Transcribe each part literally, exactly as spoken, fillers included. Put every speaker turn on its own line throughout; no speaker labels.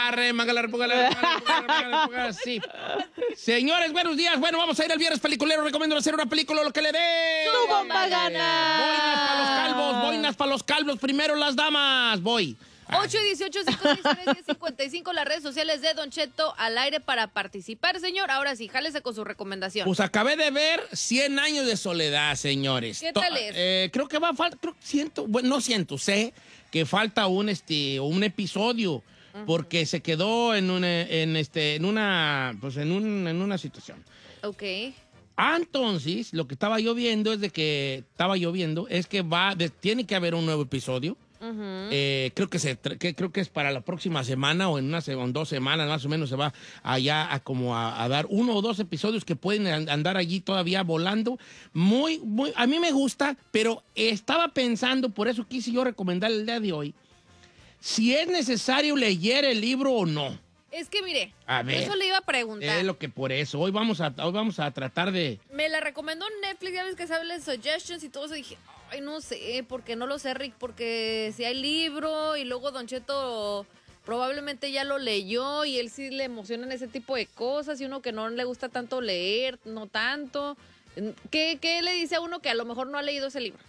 Arremángala, repúgala, repúgala, sí. Señores, buenos días. Bueno, vamos a ir al viernes peliculero. Recomiendo hacer una película, lo que le dé.
¡Su bomba gana!
Boinas para los calvos, boinas para los calvos. Primero las damas. Voy.
ocho dieciocho, cinco seis tres, diez cincuenta y cinco, las redes sociales de Don Cheto al aire para participar, señor. Ahora sí, jálese con su recomendación.
Pues acabé de ver cien años de soledad, señores.
¿Qué tal es?
Eh, creo que va a faltar, creo, siento, bueno, no siento, sé que falta un, este, un episodio, uh-huh. porque se quedó en una, en este, en una, pues en, un, en una situación.
Ok.
Ah, entonces, lo que estaba yo viendo es de que, estaba yo viendo, es que va, de, tiene que haber un nuevo episodio. Uh-huh. eh, creo que se que, creo que es para la próxima semana o en una en dos semanas más o menos se va allá a como a, a dar uno o dos episodios que pueden andar allí todavía volando. Muy, muy, a mí me gusta, pero estaba pensando, por eso quise yo recomendar el día de hoy, si es necesario leer el libro o no.
Es que mire,
a ver,
eso le iba a preguntar.
Es lo que por eso, hoy vamos a, hoy vamos a tratar de...
Me la recomendó Netflix, ya ves que sabe las suggestions y todo eso, y dije, ay, no sé, porque no lo sé, Rick, porque si hay libro y luego Don Cheto probablemente ya lo leyó y él sí le emocionan ese tipo de cosas y uno que no le gusta tanto leer, no tanto. ¿Qué, qué le dice a uno que a lo mejor no ha leído ese libro?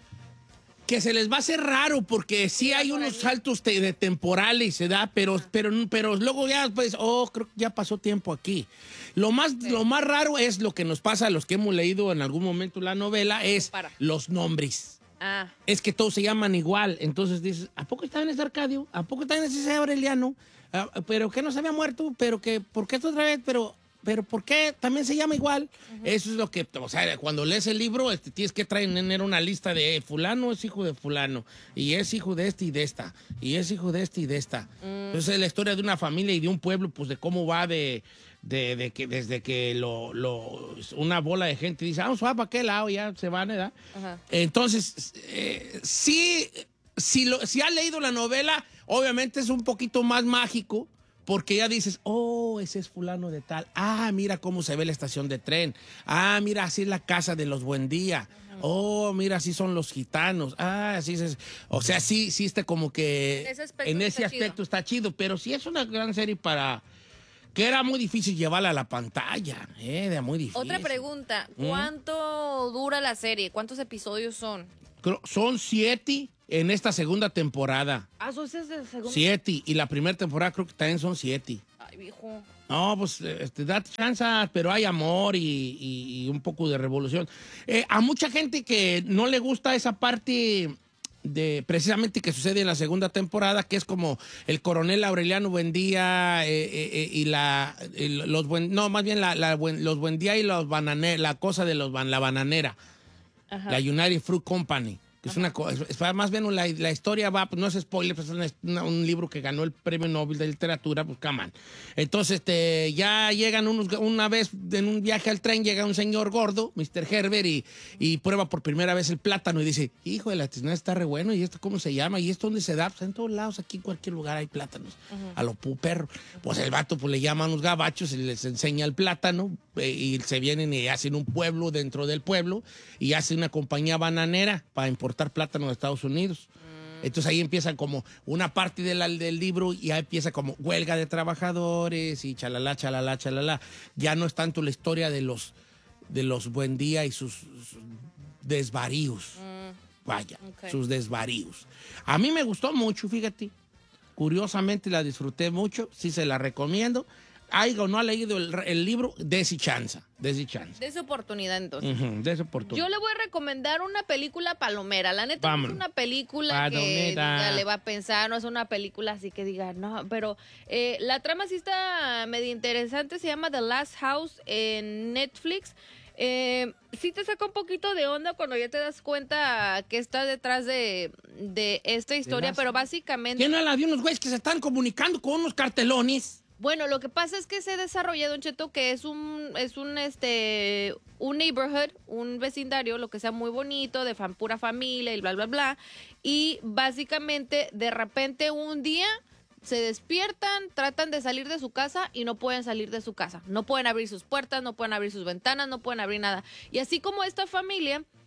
Que se les va a hacer raro porque sí, sí hay unos saltos te, de temporales y se da, pero, ah. pero, pero luego ya pues, oh, creo que ya pasó tiempo aquí. Lo más, sí. lo más raro es lo que nos pasa a los que hemos leído en algún momento la novela, es Para. los nombres.
Ah.
Es que todos se llaman igual. Entonces dices, ¿a poco está en ese Arcadio? ¿A poco está en ese Aureliano? Ah, pero que no se había muerto, pero que, ¿por qué esto otra vez? Pero... Pero ¿por qué también se llama igual? Uh-huh. Eso es lo que, o sea, cuando lees el libro, este, tienes que traer una lista de eh, fulano es hijo de fulano, y es hijo de este y de esta, y es hijo de este y de esta. Mm. Entonces es la historia de una familia y de un pueblo, pues de cómo va de, de, de que desde que lo, lo, una bola de gente dice, vamos a para aquel lado, ya se van, ¿verdad? Uh-huh. Entonces, eh, sí, si, lo, si has leído la novela, obviamente es un poquito más mágico, porque ya dices, oh, ese es fulano de tal. Ah, mira cómo se ve la estación de tren. Ah, mira, así es la casa de los Buendía. Uh-huh. Oh, mira, así son los gitanos. Ah, así es. O sea, sí, sí está como que...
En ese aspecto,
en ese
está,
aspecto
chido.
está chido. Pero sí es una gran serie para... Que era muy difícil llevarla a la pantalla. Eh, era muy difícil.
Otra pregunta. ¿Cuánto ¿Mm? dura la serie? ¿Cuántos episodios son?
Son siete en esta segunda temporada.
Ah, ¿son de segunda?
Siete. Y la primera temporada creo que también son siete.
Ay, viejo.
No, pues, este, date chance, pero hay amor y, y, y un poco de revolución. Eh, a mucha gente que no le gusta esa parte de precisamente que sucede en la segunda temporada, que es como el coronel Aureliano Buendía eh, eh, eh, y la, el, los buen, no, más bien la, la, los Buendía y los banane, la cosa de los la bananera. Ajá. La United Fruit Company, que es una cosa, más bien la, la historia va, pues no es spoiler, pues es una, un libro que ganó el premio Nobel de Literatura, pues come on. Entonces, este, ya llegan unos, una vez en un viaje al tren, llega un señor gordo, mister Herbert, y, y prueba por primera vez el plátano y dice, hijo de la tiznada, está re bueno, ¿y esto cómo se llama? ¿Y esto dónde se da? Pues en todos lados, aquí en cualquier lugar hay plátanos, uh-huh. a lo pu perro. Pues el vato pues le llama a unos gabachos y les enseña el plátano, eh, y se vienen y hacen un pueblo dentro del pueblo, y hacen una compañía bananera para importar plátano de Estados Unidos. Mm. Entonces ahí empieza como una parte de la, del libro y ahí empieza como huelga de trabajadores y chalala, chalala, chalala. Ya no es tanto la historia de los, de los Buendía y sus, sus desvaríos. Mm. Vaya, okay. sus desvaríos. A mí me gustó mucho, fíjate. Curiosamente la disfruté mucho. Sí se la recomiendo. Haiga o no ha leído el, el libro, desi chanza, desi chanza.
De esa oportunidad, entonces.
Uh-huh, de esa oportunidad.
Yo le voy a recomendar una película palomera. La neta no es una película
palomera.
que diga, le va a pensar, no es una película así que diga, no, pero eh, la trama sí está medio interesante. Se llama The Last House en Netflix. Eh, sí te saca un poquito de onda cuando ya te das cuenta que está detrás de, de esta historia, pero básicamente...
¿Quién no la vio? Unos güeyes que se están comunicando con unos cartelones.
Bueno, lo que pasa es que se desarrolla, Don Cheto, que es un, es un, este, un neighborhood, un vecindario, lo que sea muy bonito, de fan, pura familia y bla, bla, bla. Y básicamente, de repente, un día se despiertan, tratan de salir de su casa y no pueden salir de su casa. No pueden abrir sus puertas, no pueden abrir sus ventanas, no pueden abrir nada. Y así como esta familia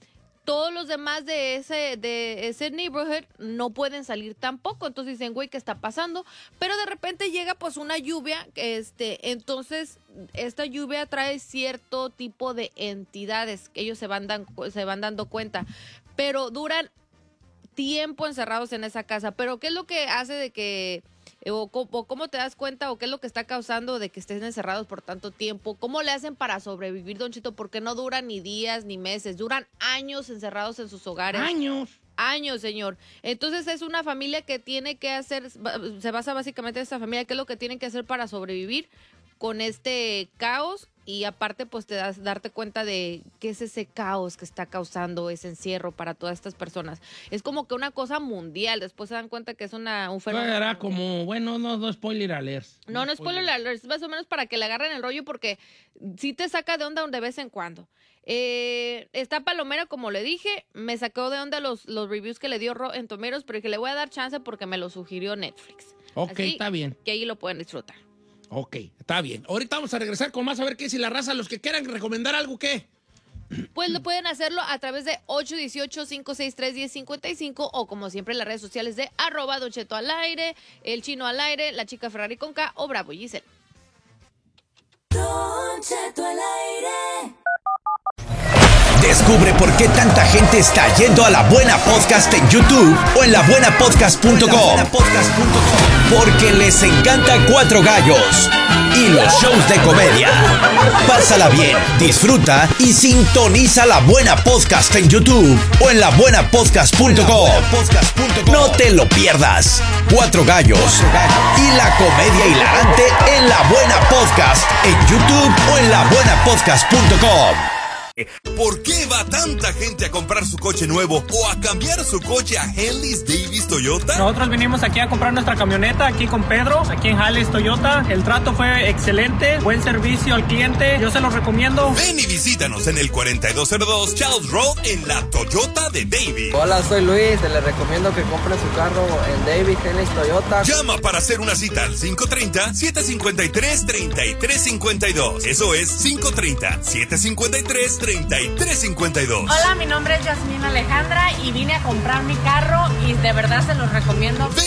todos los demás de ese de ese neighborhood no pueden salir tampoco. Entonces dicen, güey, ¿qué está pasando? Pero de repente llega pues una lluvia, este, entonces esta lluvia trae cierto tipo de entidades que ellos se van, dan, se van dando cuenta, pero duran tiempo encerrados en esa casa. Pero ¿qué es lo que hace de que... O, o cómo te das cuenta o qué es lo que está causando de que estén encerrados por tanto tiempo? ¿Cómo le hacen para sobrevivir, Don Cheto? Porque no duran ni días ni meses, duran años encerrados en sus hogares.
Años.
Años, señor. Entonces es una familia que tiene que hacer, se basa básicamente en esta familia, qué es lo que tienen que hacer para sobrevivir con este caos. Y aparte, pues te das darte cuenta de qué es ese caos que está causando ese encierro para todas estas personas. Es como que una cosa mundial. Después se dan cuenta que es una, un fenómeno.
Era como, bueno, no, no spoiler alert.
No, no, no spoiler alert. Es más o menos para que le agarren el rollo porque sí te saca de onda de vez en cuando. Eh, está palomera, como le dije. Me sacó de onda los, los reviews que le dio en Tomeros, pero que le voy a dar chance porque me lo sugirió Netflix.
Ok,
Así
está bien.
Que ahí lo pueden disfrutar.
Ok, está bien. Ahorita vamos a regresar con más a ver qué si la raza, los que quieran recomendar algo, ¿qué?
Pues lo pueden hacerlo a través de ocho uno ocho, cinco seis tres, uno cero cinco cinco o como siempre en las redes sociales de arroba Don Cheto al aire, el Chino al aire, la chica Ferrari con K o Bravo Giselle.
Don Cheto al aire.
Descubre por qué tanta gente está yendo a La Buena Podcast en YouTube o en la buena podcast punto com. Porque les encanta Cuatro Gallos y los shows de comedia. Pásala bien, disfruta y sintoniza La Buena Podcast en YouTube o en la buena podcast punto com. No te lo pierdas. Cuatro Gallos y la comedia hilarante en La Buena Podcast en YouTube o en la buena podcast punto com.
¿Por qué va tanta gente a comprar su coche nuevo o a cambiar su coche a Henley's Davis Toyota?
Nosotros vinimos aquí a comprar nuestra camioneta aquí con Pedro, aquí en Henley's Toyota. El trato fue excelente, buen servicio al cliente, yo se los recomiendo.
Ven y visítanos en el cuarenta y dos cero dos Charles Road en la Toyota de Davis.
Hola, soy Luis, les recomiendo que compren su carro en Davis Henley's Toyota.
Llama para hacer una cita al cinco tres cero, siete cinco tres, tres tres cinco dos. Eso es cinco tres cero, siete cinco tres, tres tres cinco dos.
Hola, mi nombre es Yasmín Alejandra y vine a comprar mi carro y de verdad se los recomiendo.